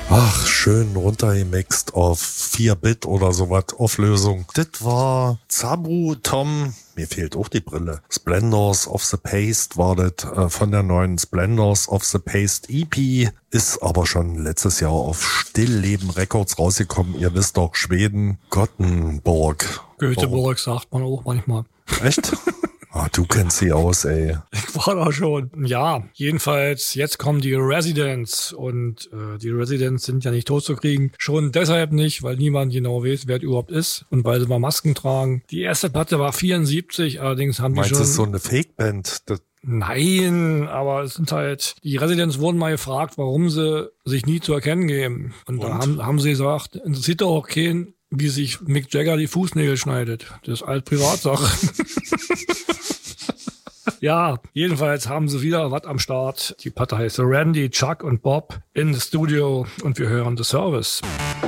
Ach, schön runtergemixt auf 4-Bit oder sowas, Auflösung. Das war Zabu Tom, mir fehlt auch die Brille. Splendors of the Paste war das von der neuen Splendors of the Paste EP. Ist aber schon letztes Jahr auf Stillleben Records rausgekommen. Ihr wisst doch, Schweden, Gothenburg. Göteborg sagt man auch manchmal. Echt? Ah, du kennst sie aus, ey. Ich war da schon. Ja, jedenfalls, jetzt kommen die Residents und die Residents sind ja nicht totzukriegen. Schon deshalb nicht, weil niemand genau weiß, wer es überhaupt ist und weil sie mal Masken tragen. Die erste Platte war 74, allerdings haben die schon... Meinst du, das ist so eine Fake-Band? Nein, aber es sind halt, die Residents wurden mal gefragt, warum sie sich nie zu erkennen geben. Und da haben sie gesagt, interessiert doch auch keinen, wie sich Mick Jagger die Fußnägel schneidet. Das ist alt Privatsache. Ja, jedenfalls haben sie wieder was am Start. Die Platte heißt Randy, Chuck und Bob in the Studio und wir hören The Service.